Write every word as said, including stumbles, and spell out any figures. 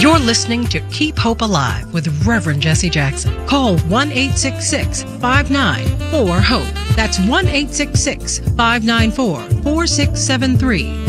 You're listening to Keep Hope Alive with Reverend Jesse Jackson. Call one eight six six, five nine four, HOPE. That's one eight six six, five nine four, four six seven three.